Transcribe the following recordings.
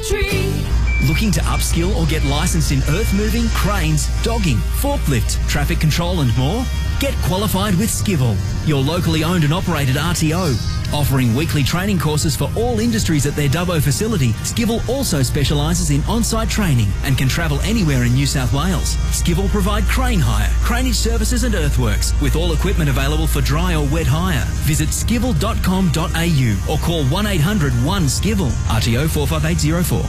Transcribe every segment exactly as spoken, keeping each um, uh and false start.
Country. Looking to upskill or get licensed in earth moving, cranes, dogging, forklift, traffic control and more? Get qualified with Skivel, your locally owned and operated R T O. Offering weekly training courses for all industries at their Dubbo facility, Skivel also specialises in on-site training and can travel anywhere in New South Wales. Skivel provide crane hire, craneage services and earthworks, with all equipment available for dry or wet hire. Visit skivel dot com dot a u or call one eight hundred one skivel, R T O four five eight zero four.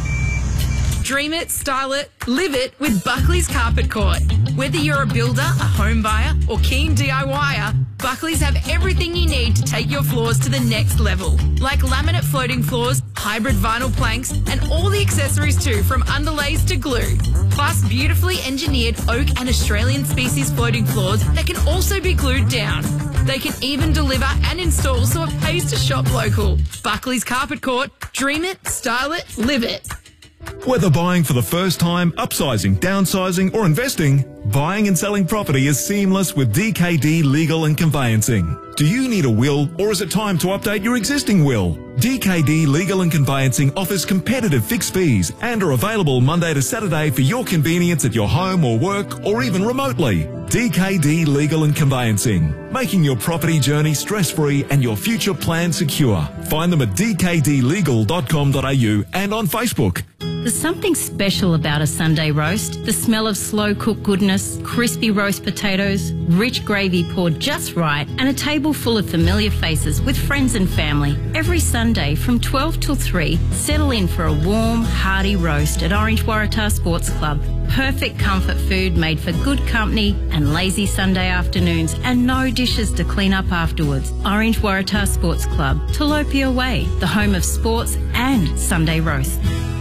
Dream it, style it, live it with Buckley's Carpet Court. Whether you're a builder, a home buyer or keen DIYer, Buckley's have everything you need to take your floors to the next level. Like laminate floating floors, hybrid vinyl planks and all the accessories too, from underlays to glue. Plus beautifully engineered oak and Australian species floating floors that can also be glued down. They can even deliver and install so it pays to shop local. Buckley's Carpet Court. Dream it, style it, live it. Whether buying for the first time, upsizing, downsizing or investing, buying and selling property is seamless with D K D Legal and Conveyancing. Do you need a will or is it time to update your existing will? D K D Legal and Conveyancing offers competitive fixed fees and are available Monday to Saturday for your convenience at your home or work or even remotely. D K D Legal and Conveyancing, making your property journey stress-free and your future plan secure. Find them at d k d legal dot com dot a u and on Facebook. There's something special about a Sunday roast. The smell of slow-cooked goodness, crispy roast potatoes, rich gravy poured just right, and a table full of familiar faces with friends and family. Every Sunday from twelve till three, settle in for a warm, hearty roast at Orange Waratah Sports Club. Perfect comfort food made for good company and lazy Sunday afternoons, and no dishes to clean up afterwards. Orange Waratah Sports Club, Tilapia Way, the home of sports and Sunday roast.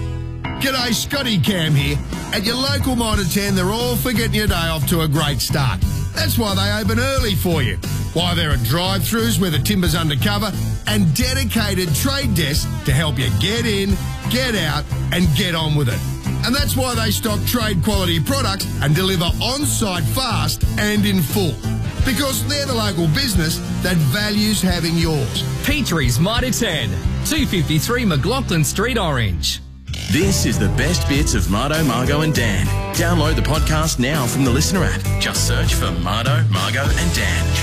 G'day, Scotty Cam here. At your local Mitre ten, they're all for getting your day off to a great start. That's why they open early for you. Why there are drive-thrus where the timber's undercover and dedicated trade desks to help you get in, get out and get on with it. And that's why they stock trade quality products and deliver on-site fast and in full. Because they're the local business that values having yours. Petrie's Mitre ten, two fifty-three McLaughlin Street, Orange. This is the best bits of Mardo, Margo and Dan. Download the podcast now from the Listener app. Just search for Mardo, Margo and Dan.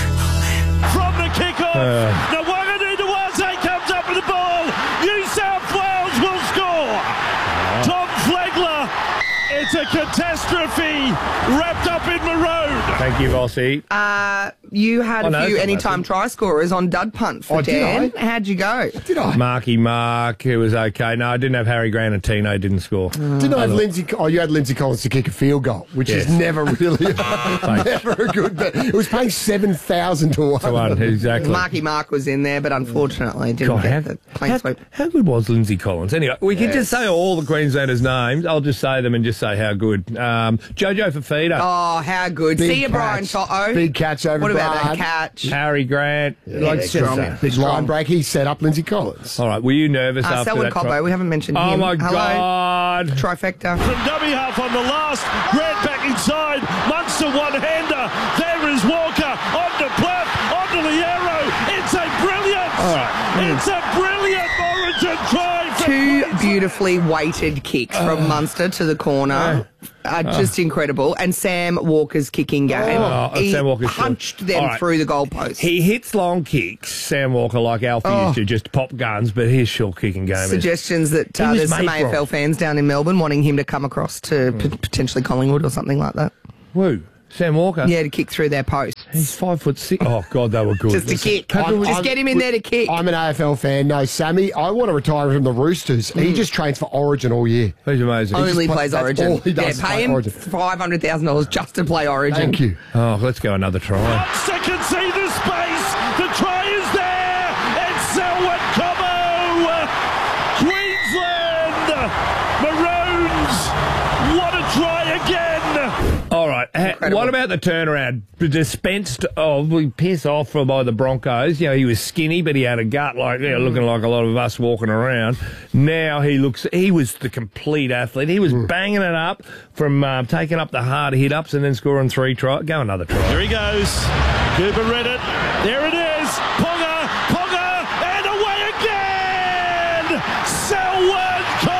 From the kickoff, uh. Nawanganu Nawase comes up with the ball. New South Wales will score. Uh. Tom Flegler. It's a catastrophe wrapped up in maroon. Thank you, Vossi. Uh, you had oh, a no, few anytime try scorers on dud punt for oh, Dan. How'd you go? Did I? Marky Mark, it was okay. No, I didn't have Harry Grant and Tino didn't score. Uh, didn't I have Lindsay? Oh, you had Lindsay Collins to kick a field goal, which yes. is never really never a good bet. It was paying seven thousand to one. To one, exactly. Marky Mark was in there, but unfortunately didn't God, get how, the clean how, sweep. How good was Lindsay Collins? Anyway, we yes. can just say all the Queenslanders' names. I'll just say them and just say how good. Um, Jojo Fafita. Oh, how good. Big See you, catch. Brian Toto. Big catch over What about Brad. that catch? Harry Grant. Yeah, like His line break, he set up Lindsay Collins. All right, were you nervous uh, after Selwyn that? Cobbo, Tri- we haven't mentioned oh him. Oh, my Hello. God. Trifecta. From dummy half on the last. Grant back inside. Munster one-hander. There is Walker. Onto Platt. Onto the arrow. It's a brilliant. All right. It's a brilliant Origin try. Two beautifully weighted kicks uh, from Munster to the corner. Uh, uh, just incredible. And Sam Walker's kicking game. Oh, he Sam Walker's punched good. them right. through the goalpost. He hits long kicks, Sam Walker, like Alfie oh. used to, just pop guns, but his short kicking game Suggestions is... that uh, there's some A F L fans down in Melbourne wanting him to come across to mm. p- potentially Collingwood or something like that. Woo. Sam Walker? Yeah, to kick through their posts. He's five foot six. Oh, God, they were good. Just to kick. I'm, just I'm, get him in there to kick. I'm an A F L fan. No, Sammy, I want to retire from the Roosters. Mm. He just trains for Origin all year. He's amazing. Only he plays play, Origin. All he does yeah, pay him five hundred thousand dollars just to play Origin. Thank you. Oh, let's go another try. One second, see the space. The try is there. It's Selwyn Cobbo. Queensland. Maroons. What a try again. All right. Ha- what about the turnaround? Dispensed of, we piss off by the Broncos. You know, he was skinny, but he had a gut like, you know, looking like a lot of us walking around. Now he looks, he was the complete athlete. He was mm. banging it up from uh, taking up the hard hit ups and then scoring three tries. Go another try. Here he goes. Cooper read it. There it is. Ponga, Ponga, and away again. Selwyn Cobbo.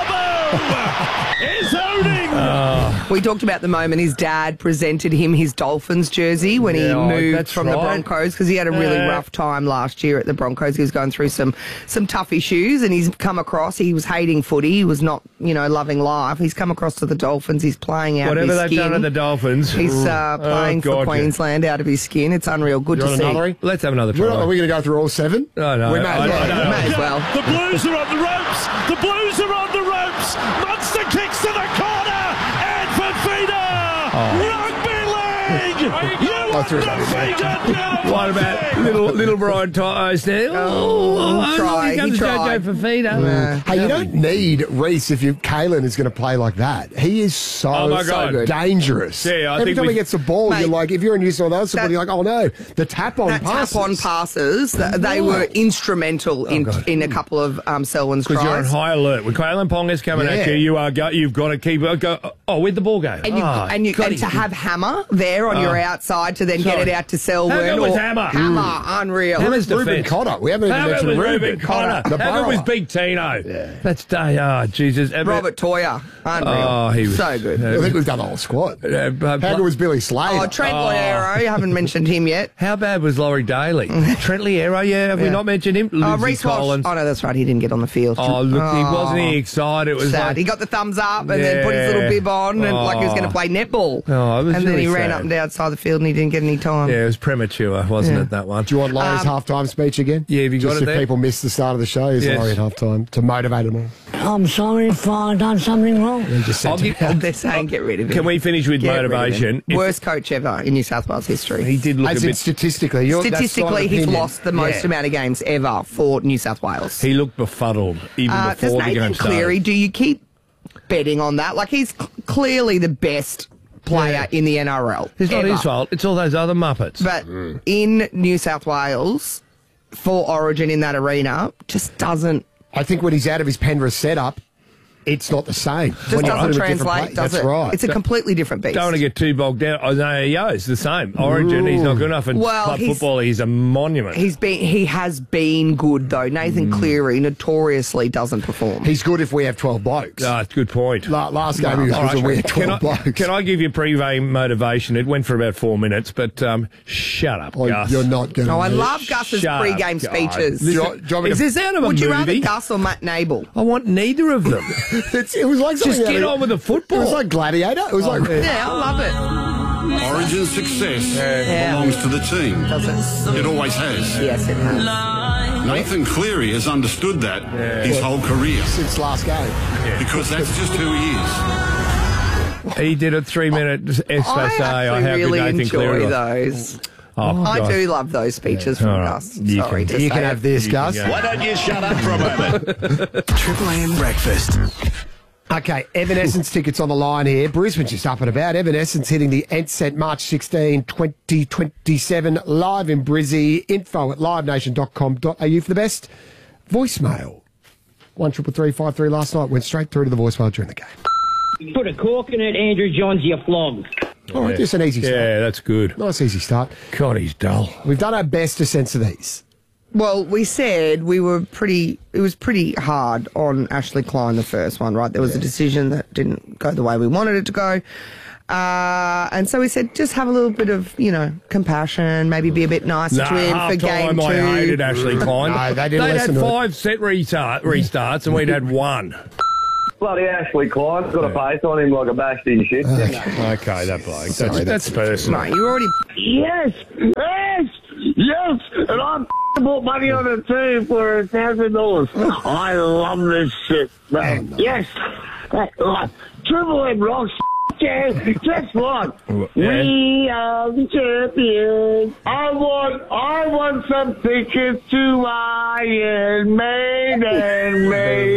is owning. Oh. We talked about the moment his dad presented him his Dolphins jersey when he Yeah, oh, moved that's from the right. Broncos because he had a really Yeah. rough time last year at the Broncos. He was going through some some tough issues, and he's come across. He was hating footy. He was not, you know, loving life. He's come across to the Dolphins. He's playing out Whatever of his they've skin. done at the Dolphins. He's uh, Oh, playing for God, yeah. Queensland out of his skin. It's unreal. Good You to want see. another? Let's have another try. We're not- Are we going to go through all seven? No, no. We may I- as well. I don't know. May as well. The Blues are on the ropes. The Blues are on the ropes. Munster kicks to the corner. And Fafita. Rugby league. You I threw that in there. undefeated. What about little little Brian Tyos there? Oh, try, here comes he tried. Jojo Fafita. Yeah. Hey, you don't need Reece if you Kalen is going to play like that. He is so, Oh, my so God. dangerous. Yeah, I Every think time we- he gets the ball, Mate, you're like, if you're in New South Wales, that- you're like, oh no, the tap on That passes. tap on passes, th- they were instrumental in in a couple of um, Selwyn's Because you're on tries. high alert. When Kalen Ponga's coming at Yeah. you, you are go, you've got to keep it. Go, oh, where'd the ball go? And, you, oh, and, you, God, and he's to good. have Hammer there on your outside to then get Sorry. it out to Selwyn. How good was or- Hammer? Hammer, unreal. Hammer's Ruben defence. Cotter. We haven't even How good mentioned was Ruben, Ruben Cotter? The How good was Burrower. Big Tino? That's day. Oh, Jesus. Robert Toyer, unreal. Oh, he was so good. I think we've done the whole squad. Uh, but- How good was Billy Slater? Oh, Trent Loiero, you haven't mentioned him yet. How bad was Laurie Daly? Trent Liero, yeah, have we Yeah. not mentioned him? Oh, Lindsay Reece Walsh. Collins. Oh, no, that's right. He didn't get on the field. Oh, look, he Oh, wasn't he excited? It was sad. like, He got the thumbs up and then put his little Yeah. bib on and like he was going to Oh. play netball. Oh, it was and then really he ran sad. up and down outside the field and he didn't get any time. yeah, it was premature, wasn't Yeah. it, that one? Do you want Laurie's Um, halftime speech again? Yeah, have you got Just it if there? people missed the start of the show, is Yes. Laurie at halftime to motivate them all. I'm sorry if I've done something wrong. He just said I'll to give- me, They're saying get rid of him. Can we finish with Get rid of him. motivation? If- Worst coach ever in New South Wales history. He did look As a in bit... statistically, you're, that's not Statistically, an he's opinion. lost the most Yeah. amount of games ever for New South Wales. He looked befuddled even Uh, does before the Nathan game started. Cleary, do you keep betting on that? Like, he's cl- clearly the best player in the N R L. It's not ever. his fault. It's all those other Muppets. But in New South Wales, for Origin in that arena, just doesn't I think when he's out of his Penrith setup, it's not the same. just When you put doesn't him in different translate, place. does That's it? right. It's a completely different beast. Don't want to get too bogged down. Oh, no, yeah, it's the same. Origin, he's not good enough. And Well, club he's- football, he's a monument. He's been he has been good though. Nathan Cleary notoriously doesn't perform. He's good if we have twelve blokes. Ah, it's a good point. La- last game he was, All was right, a weird can, twelve I, blokes. can I give you pre-game motivation? It went for about four minutes, but um, shut up, Oh, Gus. you're not going to. Oh, I love Gus's Shut up, pre-game God. speeches. Listen, Do you- do you want me is to- this out of a Would you rather movie? Gus or Matt Nable? I want neither of them. It's, it was like Just something get out of- on with the football. It was like Gladiator. It was like. Yeah, I love it. Origin's success Yeah. belongs to the team. Does it? It always has. Yes, it has. Nathan Cleary has understood that his whole career Since last game. because that's just who he is. He did a three-minute expose I on actually how really good Nathan Cleary enjoy was. those. Oh, I God. do love those speeches from All right. Gus. You Sorry can- to You say can it. have this, You can Gus. go. Why don't you shut up for a moment? Triple M Breakfast. Okay, Evanescence tickets on the line here. Brisbane's just up and about. Evanescence hitting the Ensett March sixteenth, twenty twenty-seven, live in Brizzy. Info at live nation dot com dot a u for the best. Voicemail. one triple three five three last night went straight through to the voicemail during the game. Put a cork in it, Andrew Johns, you flogged. All right, just an easy start. Yeah, that's good. Nice easy start. God, he's dull. We've done our best to censor these. Well, we said we were pretty, it was pretty hard on Ashley Klein, the first one, right? There was a decision that didn't go the way we wanted it to go. Uh, and so we said, just have a little bit of, you know, compassion, maybe be a bit nicer Nah, to him half for game time two. I hated Ashley Klein. No, they didn't They'd listen had to it. five set restart, restarts and we'd had one. Bloody Ashley Klein got a pace on him like a bashed in shit. Okay, that bloke. That's, Sorry, that's, personal. Mate, you already... Yes, yes, yes, and I bought money on a team for a thousand dollars. I love this shit, man. Yes, that, like, Triple M rocks. Yeah, guess what? Yeah. We are the champions. I want, I want some tickets to Iron Maiden,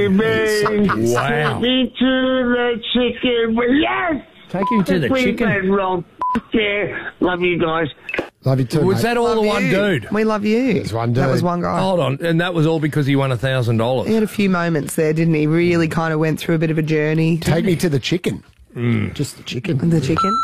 maybe. Wow. Take me to the chicken. Yes. Take him to the chicken. Queensland roll. Yeah, love you guys. Love you too, Was mate. that all Love the one you. dude? We love you. There's one That dude. was one guy. Hold on, and that was all because he won a thousand He dollars. had a few moments there, didn't he? Really kind of went through a bit of a journey. Take me to the chicken. Just the chicken. The chicken.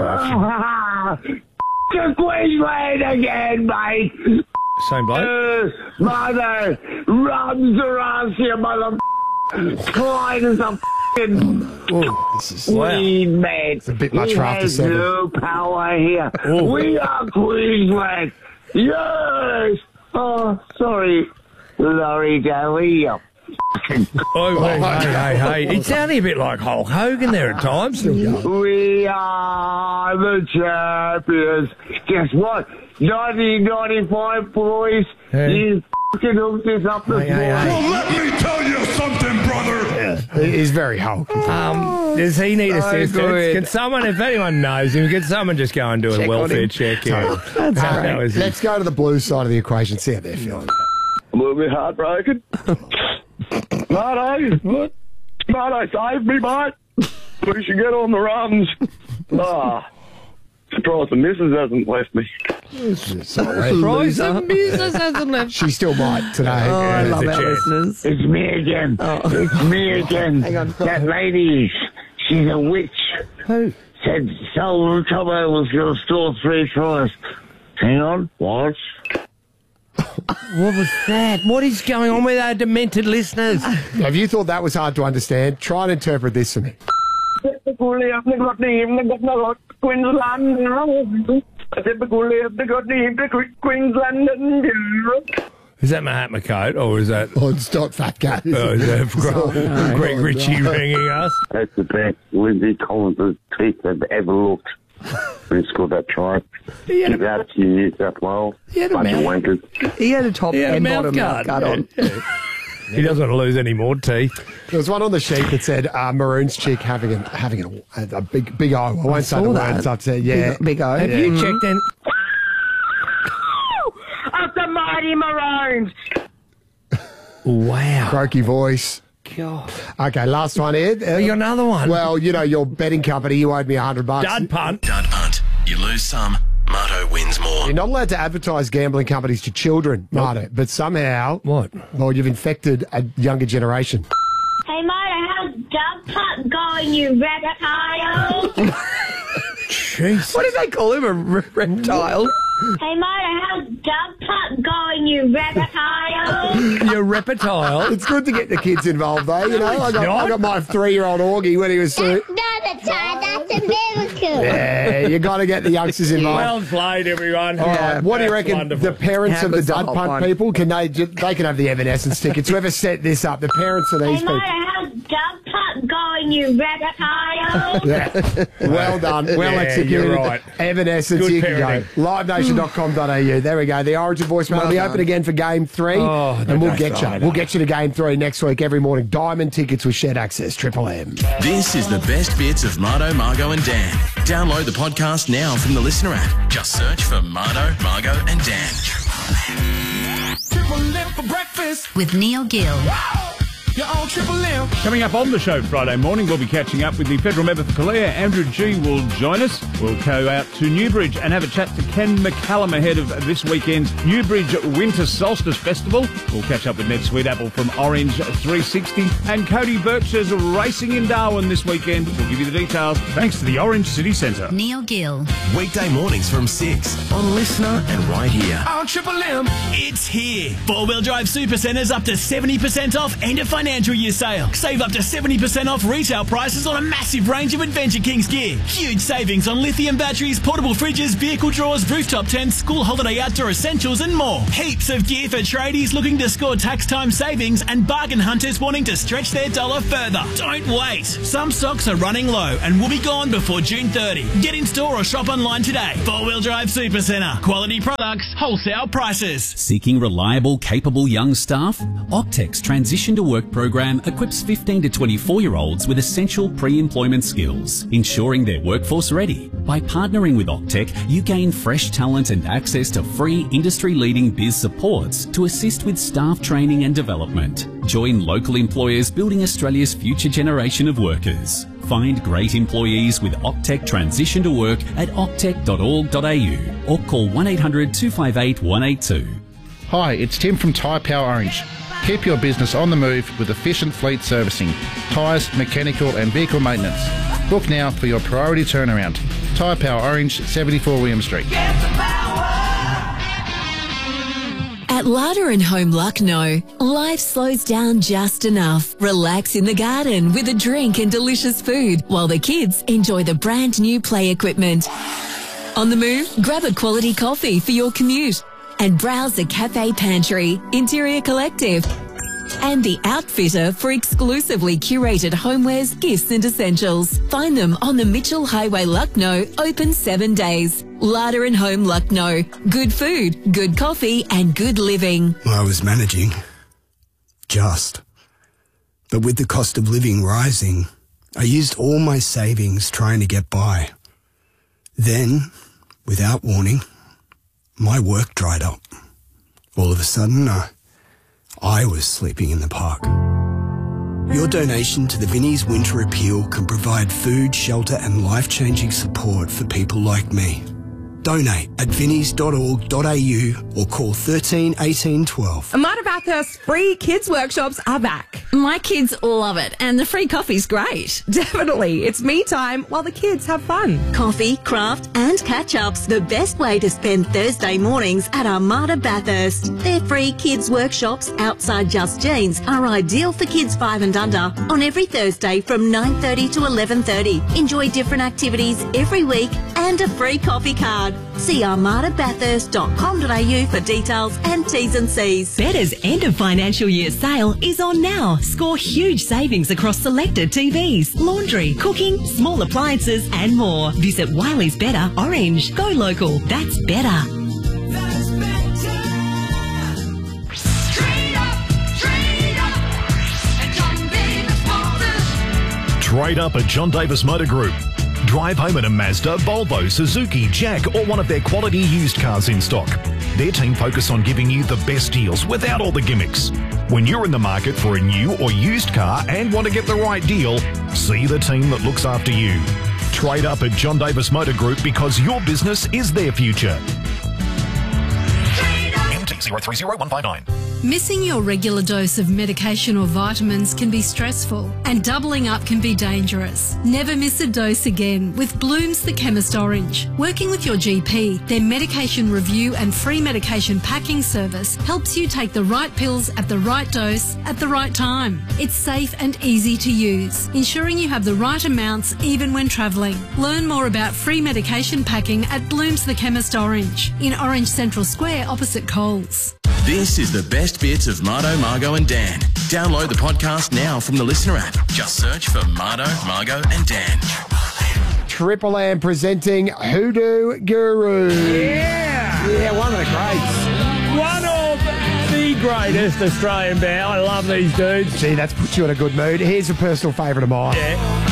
To Queensland again, mate. Same bloke. Uh, mother, runs around here, mother. Klein is a Oh, this is weed man. It's a bit much he for after has seven. no power here. Oh. We are Queensland. Yes. Oh, sorry, Laurie Daly. Oh, hey, hey, hey, hey. It's sounding a bit like Hulk Hogan there at times. Still going. We are the champions. Guess what? nineteen ninety-five, boys. Hey. You fucking hooked this up this Hey, hey, morning. hey. Let me tell you something, brother. He is very Hulk. Um, does he need So assistance? good. Can someone, if anyone knows him, can someone just go and do Check a on welfare him. check? Yeah. That's Uh, great. that was Let's go to the blue side of the equation. See how they're feeling. I'm a little bit heartbroken. Marto, what? Marto, save me, mate. We should get on the runs. Ah, surprised the missus hasn't left me. surprise. The business hasn't left. She still might today. Oh, I love there's a our chance. listeners. It's me again. Oh. It's me again. Hang on. That lady, she's a witch. Who? Said Sol Tobo was going to store three tries. Hang on, watch. What was that? What is going on with our demented listeners? Have you thought that was hard to understand? Try and interpret this for me. Typically, I've got name, I've got Queensland. Typically, I've got name, Queensland. Is that Mahatma Coat or is that? Oh, it's not Fat Cat. Oh, is that Greg, Greg Ritchie ringing us? That's the best Lindsay Collins' teeth have ever looked. When he scored that try. Give out to New South Wales. had a Bunch of mouth- wankers. He had a top He had a and mouth bottom guard. mouth guard on. Yeah. He doesn't want to lose any more teeth. There was one on the sheet that said uh, Maroon's chick having a, having a, a big big O. I won't say saw the that. words. I'd say, yeah. Big, big O. Have you checked in? Up the mighty Maroons! Wow. Croaky voice. God. Okay, last one, Ed. Uh, You got another one? well, you know, your betting company, you owed me a hundred bucks. Dud punt. Dud punt. You lose some, Marto wins more. You're not allowed to advertise gambling companies to children, Marto, but somehow, What? well, you've infected a younger generation. Hey, Marta, how's dub punt going, you reptile? Jeez. What did they call him? A re- reptile? Hey, Marta, how's dub punt going, you reptile? You're reptile. It's good to get the kids involved, though. You know, I got, I got my three-year-old Augie when he was. Uh, Not a child, that's a miracle. yeah, you got to get the youngsters involved. Well played, everyone. All right, what do you That's reckon? wonderful. The parents How of the good's the dud hot punt one? people can they? ju- They can have the Evanescence tickets. Whoever set this up, the parents of these Hey, people. Marta, how's dub punt going, you reptile? Yeah. Well done. Well Yeah, executed. you're right. Evanescence, Good you can go. parenting. live nation dot com dot a u. There we go. The Origin voicemail will be Well open done. again for game three. Oh, and we'll that's get you. right. We'll get you to game three next week every morning. Diamond tickets with Shed Access. Triple M. This is the best bits of Marto, Margot and Dan. Download the podcast now from the Listener app. Just search for Marto, Margot and Dan. Triple M for breakfast. With Neil Gill. You're on Triple M. Coming up on the show Friday morning, we'll be catching up with the federal member for Kalia. Andrew G will join us. We'll go out to Newbridge and have a chat to Ken McCallum ahead of this weekend's Newbridge Winter Solstice Festival. We'll catch up with Ned Sweetappel from Orange three sixty. And Cody Birch is racing in Darwin this weekend. We'll give you the details thanks to the Orange City Centre. Neil Gill. Weekday mornings from six on Listener and right here. On Triple M. It's here. Four-wheel drive super centres up to seventy percent off end of financial year sale. Save up to seventy percent off retail prices on a massive range of Adventure Kings gear. Huge savings on lithium batteries, portable fridges, vehicle drawers, rooftop tents, school holiday outdoor essentials and more. Heaps of gear for tradies looking to score tax time savings and bargain hunters wanting to stretch their dollar further. Don't wait. Some stocks are running low and will be gone before June thirtieth. Get in store or shop online today. Four-wheel drive super centre. Quality products, wholesale prices. Seeking reliable, capable young staff? Octec's Transition to Work program equips fifteen to twenty-four-year-olds with essential pre-employment skills, ensuring they're workforce ready. By partnering with Octec, you gain fresh talent and access to free industry-leading biz supports to assist with staff training and development. Join local employers building Australia's future generation of workers. Find great employees with Octec Transition to Work at octec dot org dot a u or call one eight hundred two five eight one eight two. Hi, it's Tim from Tyre Power Orange. Keep your business on the move with efficient fleet servicing, tyres, mechanical and vehicle maintenance. Book now for your priority turnaround. Tyre Power Orange, seventy-four William Street. At At Larder and Home Lucknow, life slows down just enough. Relax in the garden with a drink and delicious food while the kids enjoy the brand new play equipment. On the move, grab a quality coffee for your commute and browse the Cafe Pantry, Interior Collective, and The Outfitter for exclusively curated homewares, gifts and essentials. Find them on the Mitchell Highway, Lucknow, open seven days. Larder and Home Lucknow. Good food, good coffee and good living. I was managing. Just. But with the cost of living rising, I used all my savings trying to get by. Then, without warning, my work dried up. All of a sudden, I... I was sleeping in the park. Your donation to the Vinnie's Winter Appeal can provide food, shelter and life-changing support for people like me. Donate at vinnies dot org dot a u or call thirteen eighteen twelve. Mater Bathurst free kids workshops are back. My kids love it, and the free coffee's great. Definitely. It's me time while the kids have fun. Coffee, craft and catch-ups. The best way to spend Thursday mornings at Armada Bathurst. Their free kids workshops outside Just Jeans are ideal for kids five and under on every Thursday from nine thirty to eleven thirty. Enjoy different activities every week and a free coffee card. See armada bathurst dot com dot a u for details and T's and C's. Better's end of financial year sale is on now. Score huge savings across selected T Vs, laundry, cooking, small appliances and more. Visit Wiley's Better Orange. Go local. That's better. Trade up at John Davis Motor Group. Drive home in a Mazda, Volvo, Suzuki, Jag or one of their quality used cars in stock. Their team focus on giving you the best deals without all the gimmicks. When you're in the market for a new or used car and want to get the right deal, see the team that looks after you. Trade up at John Davis Motor Group because your business is their future. M T zero three zero one five nine. Missing your regular dose of medication or vitamins can be stressful, and doubling up can be dangerous. Never miss a dose again with Blooms the Chemist Orange. Working with your G P, their medication review and free medication packing service helps you take the right pills at the right dose at the right time. It's safe and easy to use, ensuring you have the right amounts even when travelling. Learn more about free medication packing at Blooms the Chemist Orange in Orange Central Square opposite Coles. This is the best bits of Mardo, Margo and Dan. Download the podcast now from the Listener app. Just search for Mardo, Margo and Dan. Triple M presenting Hoodoo Guru. Yeah! Yeah, one of the greats. One of the greatest Australian band. I love these dudes. Gee, that's put you in a good mood. Here's a personal favourite of mine. Yeah.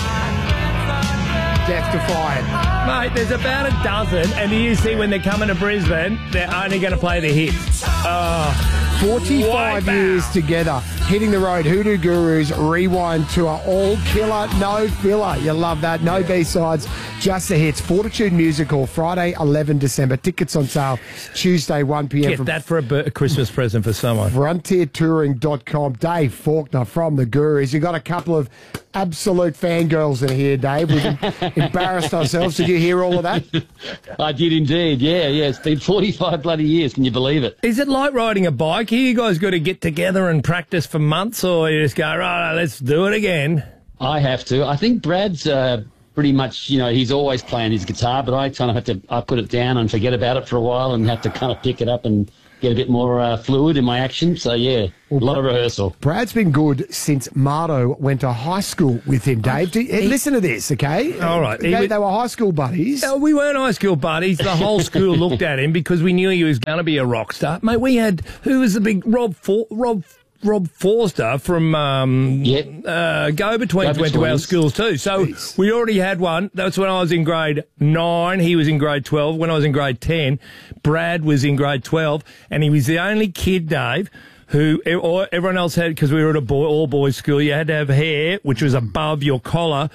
Death Defiant. Mate, there's about a dozen, and you see when they're coming to Brisbane, they're only going to play the hits. Oh, forty-five years together, hitting the road. Hoodoo Gurus Rewind Tour, all killer, no filler. You love that. No B-sides, just the hits. Fortitude Music Hall, Friday, eleventh December. Tickets on sale Tuesday, one p m. Get that for a, bir- a Christmas present for someone. frontier touring dot com. Dave Faulkner from the Gurus. You got a couple of absolute fangirls in here, Dave. We've embarrassed ourselves. Did you hear all of that? I did indeed, yeah, yeah. It's been forty-five bloody years, can you believe it? Is it like riding a bike? Here you guys got to get together and practice for months, or you just go, right, let's do it again? I have to. I think Brad's uh, pretty much, you know, he's always playing his guitar, but I kind of have to, I put it down and forget about it for a while and have to kind of pick it up and get a bit more uh, fluid in my action. So, yeah, well, a lot of rehearsal. Brad's been good since Mardo went to high school with him, Dave. Do, he, listen to this, okay? All right. They, they were high school buddies. No, we weren't high school buddies. The whole school looked at him because we knew he was going to be a rock star. Mate, we had, who was the big, Rob For, Rob Rob Forster from um, yep. uh, Go-Betweens went to our schools too. So Jeez. we already had one. That's when I was in grade nine. He was in grade twelve. When I was in grade ten, Brad was in grade twelve. And he was the only kid, Dave, who everyone else had, because we were at a boy, all-boys school, you had to have hair, which was above your collar.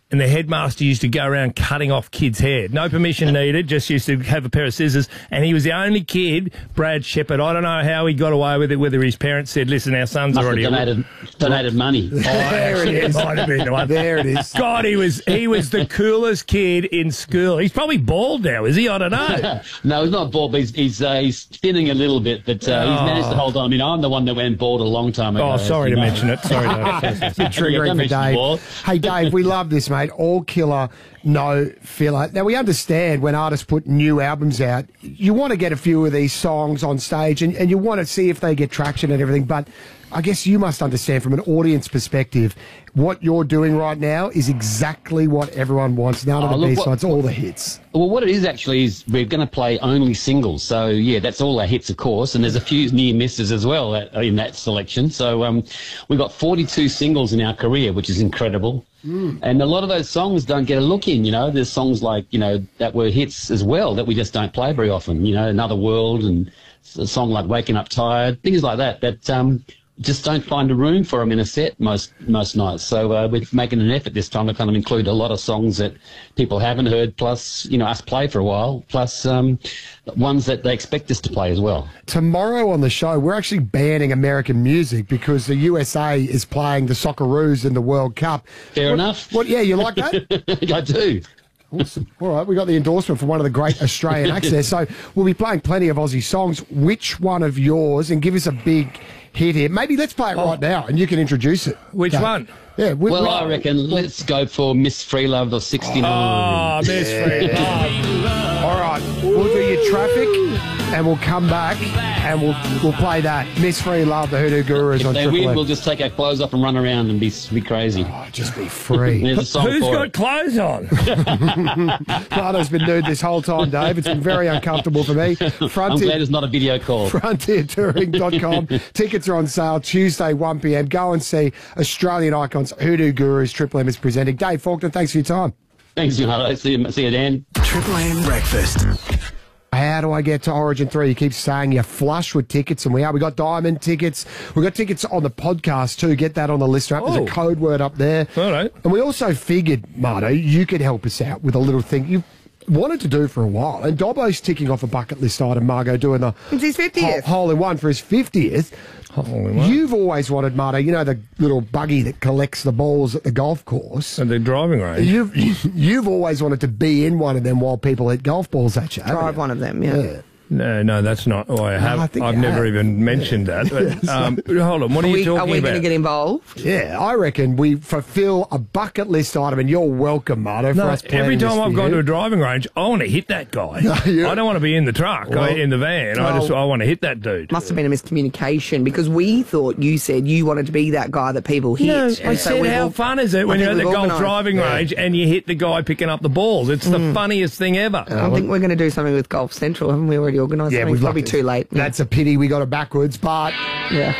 and the headmaster used to go around cutting off kids' hair. No permission needed, just used to have a pair of scissors. And he was the only kid, Brad Shepherd. I don't know how he got away with it, whether his parents said, listen, our son's Must already... have donated, donated money. Oh, there it is. Might have been the one. There it is. God, he was he was the coolest kid in school. He's probably bald now, is he? I don't know. No, he's not bald, but he's he's, uh, he's thinning a little bit, but uh, he's Oh. managed to hold on. I mean, I'm the one that went bald a long time ago. Oh, as sorry you to know. mention it. Sorry. It's to- a bit triggering for Dave. Hey, Dave, we love this, mate. All killer, no filler. Now, we understand when artists put new albums out, you want to get a few of these songs on stage and, and you want to see if they get traction and everything, but I guess you must understand from an audience perspective, what you're doing right now is exactly what everyone wants. None of Oh, the look, B-sides, what- all the hits. Well, what it is actually is we're going to play only singles. So, yeah, that's all our hits, of course. And there's a few near misses as well at, in that selection. So um, we've got forty-two singles in our career, which is incredible. Mm. And a lot of those songs don't get a look in, you know. There's songs like, you know, that were hits as well that we just don't play very often. You know, Another World and a song like Waking Up Tired, things like that, that um, just don't find a room for them in a set most most nights. So uh, we're making an effort this time to kind of include a lot of songs that people haven't heard, plus, you know, us play for a while, plus um, ones that they expect us to play as well. Tomorrow on the show, we're actually banning American music because the U S A is playing the Socceroos in the World Cup. Fair What- enough. What? Yeah, you like that? I do. Awesome. All right, we got the endorsement from one of the great Australian acts there. So we'll be playing plenty of Aussie songs. Which one of yours, and give us a big hit here. Maybe let's play it right now, and you can introduce it. Which Okay. one? Yeah. we- Well, right. I reckon let's go for Miss Freelove of sixty-nine. Oh, Miss Freelove. All right, we'll do your traffic, and we'll come back, and we'll we'll play that. Miss Free Love, the Hoodoo Gurus If on they Triple win, M. we'll just take our clothes off and run around and be be crazy. Oh, just be free. There's a song Who's for got it. clothes on? Marno's been nude this whole time, Dave. It's been very uncomfortable for me. I'm Frontier, glad it's not a video call. frontier touring dot com. Tickets are on sale Tuesday, one p m. Go and see Australian icons, Hoodoo Gurus. Triple M is presenting. Dave Faulkner, thanks for your time. Thanks, Johanna. See you, see you, Dan. Triple M Breakfast. How do I get to Origin three? You keep saying you're flush with tickets, and we are. We got diamond tickets. We got tickets on the podcast too. Get that on the listener app. There's Oh. a code word up there. All right. And we also figured, Marto, you could help us out with a little thing you wanted to do for a while. And Dobbo's ticking off a bucket list item, Margot, doing the It's his fiftieth. hole, hole in one for his fiftieth. Holy one. You've always wanted, Marto, you know, the little buggy that collects the balls at the golf course. At the driving range. You've, you've always wanted to be in one of them while people hit golf balls at you. haven't Drive you? one of them, yeah. No, no, that's not. Oh, I have. I think I've you never have. even mentioned that. But, um, hold on. What are, Are you we, talking are we about? going to get involved? Yeah, I reckon we fulfil a bucket list item, and you're welcome, Marto, for No, us planning every this time for I've gone you. to a driving range, I want to hit that guy. No, you- I don't want to be in the truck, Well, or in the van. I just well- I want to hit that dude. Must have been a miscommunication because we thought you said you wanted to be that guy that people hit. No, And I so said, we've how all- fun is it I when think you're at the we've golf organised- driving Yeah. range and you hit the guy picking up the balls? It's the funniest thing ever. I think we're going to do something with Golf Central. Haven't we already organised Yeah, something? we've It's probably looked- too late. That's a pity we got it backwards, but Yeah.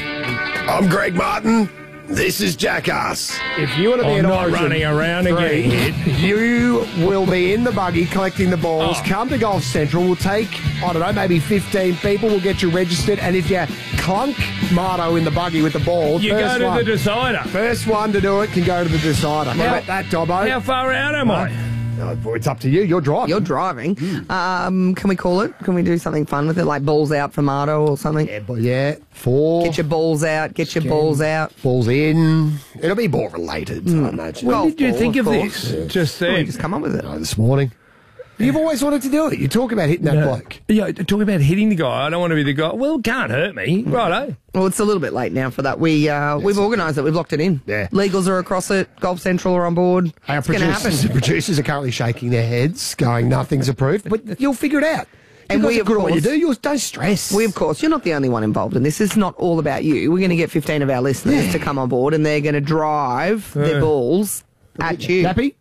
I'm Greg Martin. This is Jackass. if you want to be I'm an not Origin running around and three, getting hit. you will be in the buggy collecting the balls. Oh. Come to Golf Central. We'll take, I don't know, maybe fifteen people. We'll get you registered. And if you clunk Marto in the buggy with the ball, You first go to one, the decider. first one to do it can go to the decider. How How- about that, Dobbo? How far out am I? Oh, it's up to you. You're driving. You're driving. Um, can we call it? Can we do something fun with it, like balls out for Marto or something? Yeah, but yeah, four. Get your balls out. Get your balls out. balls in. It'll be ball related, I imagine. When Golf did you ball, think of of course. this? Just Well, we then. just come up with it. Oh, this morning. You've always wanted to do it. You talk about hitting that No. bloke. Yeah, talking about hitting the guy. I don't want to be the guy. Well, it can't hurt me. Righto. Well, it's a little bit late now for that. We uh, we've organised it. We've locked it in. Yeah. Legals are across it. Golf Central are on board. Our It's going to producers, happen. producers are currently shaking their heads, going, nothing's approved. But you'll figure it out. And You guys we, are of good at what you course- do. You'll, don't stress. We, of course, you're not the only one involved in this. It's not all about you. We're going to get fifteen of our listeners to come on board, and they're going to drive their Yeah. balls at you. Happy?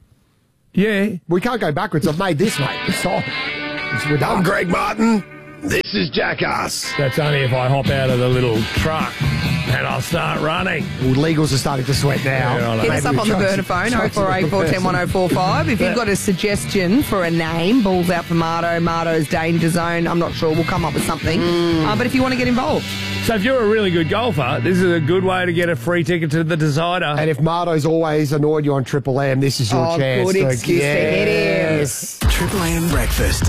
Yeah. We can't go backwards. I've made this, mate. Stop. We're done. I'm Greg Martin. This is Jackass. That's only if I hop out of the little truck. and I'll start running. Well, legals are starting to sweat now. Yeah, I know. Hit us up on the burner phone, oh four eight four one zero one oh four five. If you've got a suggestion for a name, Balls Out for Mardo, Mardo's Danger Zone, I'm not sure. We'll come up with something. Uh, but if you want to get involved. So if you're a really good golfer, this is a good way to get a free ticket to the Decider. And if Mardo's always annoyed you on Triple M, this is your Oh, chance. good to- excuse to hit him. Yes. Triple M breakfast.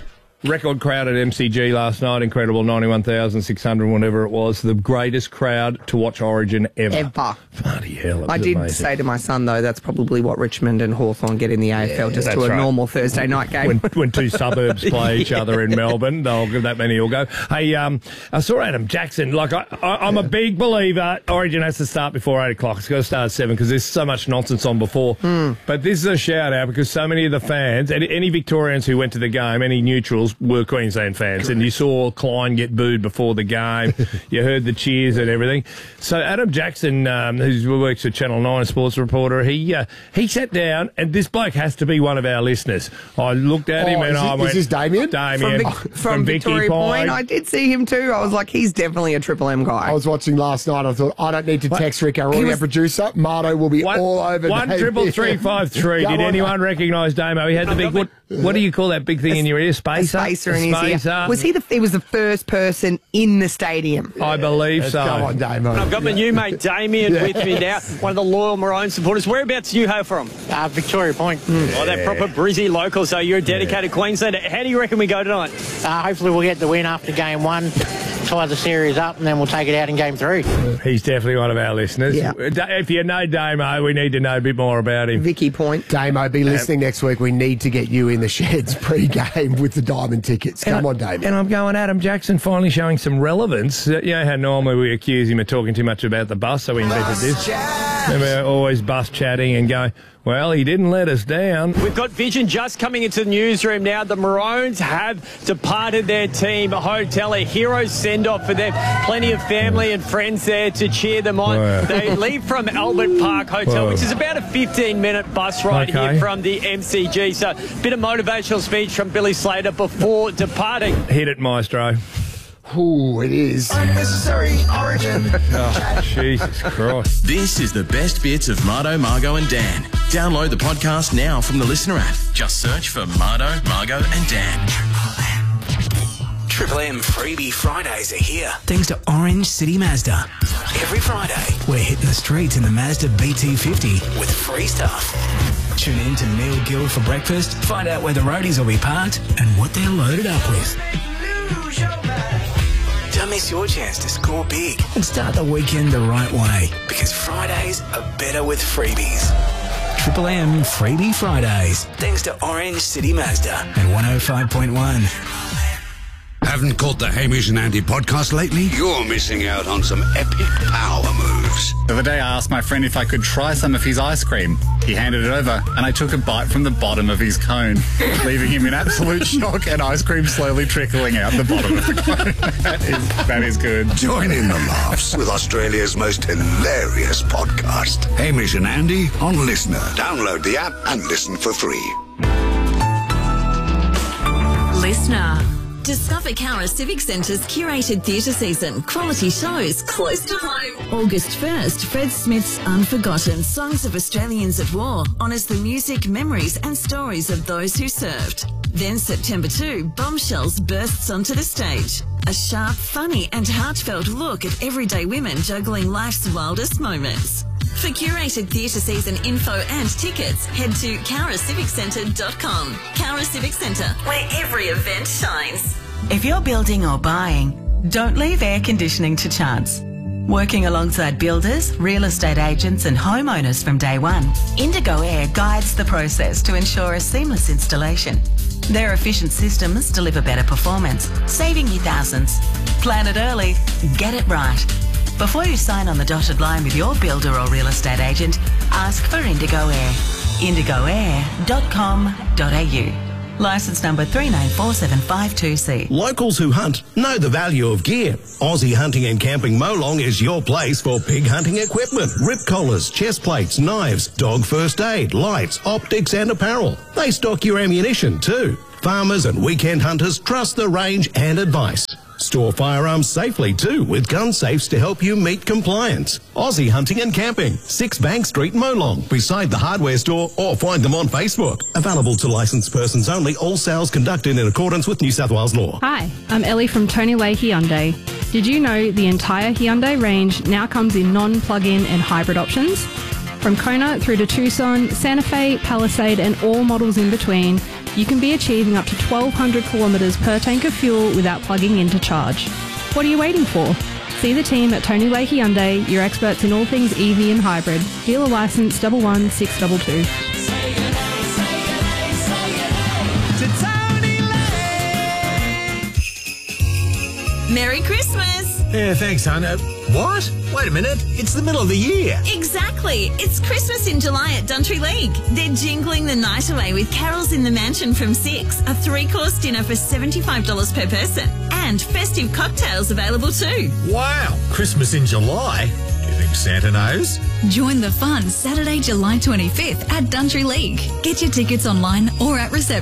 Record crowd at M C G last night, incredible, ninety-one thousand six hundred, whatever it was. The greatest crowd to watch Origin ever. Ever. Bloody hell, it I was did amazing. say to my son, though, that's probably what Richmond and Hawthorn get in the A F L, just to that's a right. normal Thursday night game. When, when two suburbs play each other in Melbourne, they'll give that many will go. Hey, um, I saw Adam Jackson. Like, I, I, I'm a big believer Origin has to start before eight o'clock. It's got to start at seven because there's so much nonsense on before. Hmm. But this is a shout out because so many of the fans, any, any Victorians who went to the game, any neutrals, were Queensland fans. And you saw Klein get booed before the game. You heard the cheers and everything. So Adam Jackson, um, who works for Channel nine, a sports reporter, he uh, he sat down, and this bloke has to be one of our listeners. I looked at him Oh, and is I it- went... is this Damien? Damien. From, Vic- from Victoria Point. I did see him too. I was like, he's definitely a Triple M guy. I was watching last night. I thought, I don't need to text Rick, our audio producer. Mardo will be all over One Damien. triple three five three. Come Did on. anyone recognise Damo? He had the big... What, what do you call that big thing in your ear? Spacer? A spacer in his ear. Spacer. Was he the? He was the first person in the stadium. I believe so. Come on, Damo. I've got my new mate Damien Yeah. with me now, one of the loyal Maroon supporters. Whereabouts do you hail from? Uh, Victoria Point. Oh, they're proper Brizzy local, so you're a dedicated Queenslander. How do you reckon we go tonight? Uh, hopefully we'll get the win after game one, tie the series up, and then we'll take it out in game three. He's definitely one of our listeners. Yeah. If you know Damo, we need to know a bit more about him. Vicky Point. Damo, be listening next week. We need to get you in the sheds pre-game with the diamond tickets. Come And on, I- Damo. And I'm going, Adam Jackson finally showing some relevance. Uh, You know how normally we accuse him of talking too much about the bus, so we invented this. And we're always bus chatting and going, well, he didn't let us down. We've got Vision just coming into the newsroom now. The Maroons have departed their team hotel, a hero send-off for them. Plenty of family and friends there to cheer them on. Wow. They leave from Albert Park Hotel, Whoa. which is about a fifteen-minute bus ride Okay. here from the M C G. So, a bit of motivational speech from Billy Slater before departing. Hit it, Maestro. Ooh, it is. Unnecessary Origin. Oh, Jesus Christ. This is the best bits of Mardo, Margo and Dan. Download the podcast now from the Listener app. Just search for Mardo, Margo and Dan. Triple M Freebie Fridays are here. Thanks to Orange City Mazda. Every Friday, we're hitting the streets in the Mazda B T fifty with free stuff. Tune in to Neil Gill for breakfast. Find out where the roadies will be parked and what they're loaded up with. Don't miss your chance to score big and start the weekend the right way, because Fridays are better with freebies. Triple M Freebie Fridays. Thanks to Orange City Mazda and one oh five point one. Haven't caught the Hamish and Andy podcast lately? You're missing out on some epic power moves. The other day I asked my friend if I could try some of his ice cream. He handed it over and I took a bite from the bottom of his cone, leaving him in absolute shock and ice cream slowly trickling out the bottom of the cone. that, is, that is good. Join in the laughs with Australia's most hilarious podcast. Hamish and Andy on Listener. Download the app and listen for free. Listener. Discover Cowra Civic Centre's curated theatre season. Quality shows close to home. August first, Fred Smith's Unforgotten Songs of Australians at War honours the music, memories and stories of those who served. Then September second, Bombshells bursts onto the stage. A sharp, funny and heartfelt look at everyday women juggling life's wildest moments. For curated theatre season info and tickets, head to cowra civic centre dot com. Cowra Civic Centre, where every event shines. If you're building or buying, don't leave air conditioning to chance. Working alongside builders, real estate agents and homeowners from day one, Indigo Air guides the process to ensure a seamless installation. Their efficient systems deliver better performance, saving you thousands. Plan it early, get it right. Before you sign on the dotted line with your builder or real estate agent, ask for Indigo Air. indigo air dot com dot a u. Licence number three nine four seven five two C. Locals who hunt know the value of gear. Aussie Hunting and Camping Molong is your place for pig hunting equipment. Rip collars, chest plates, knives, dog first aid, lights, optics and apparel. They stock your ammunition too. Farmers and weekend hunters trust the range and advice. Store firearms safely too with gun safes to help you meet compliance. Aussie Hunting and Camping, six Bank Street, Molong, beside the hardware store, or find them on Facebook. Available to licensed persons only. All sales conducted in accordance with New South Wales law. Hi, I'm Ellie from Tony Way Hyundai. Did you know the entire Hyundai range now comes in non-plug-in and hybrid options? From Kona through to Tucson, Santa Fe, Palisade and all models in between, you can be achieving up to twelve hundred kilometres per tank of fuel without plugging in to charge. What are you waiting for? See the team at Tony Way Hyundai, your experts in all things E V and hybrid. Dealer licence double one six double two. Merry Christmas! Yeah, thanks, hon. Uh, what? Wait a minute. It's the middle of the year. Exactly. It's Christmas in July at Duntry League. They're jingling the night away with carols in the mansion from six, a three-course dinner for seventy-five dollars per person, and festive cocktails available too. Wow. Christmas in July? Do you think Santa knows? Join the fun Saturday, July twenty-fifth at Duntry League. Get your tickets online or at reception.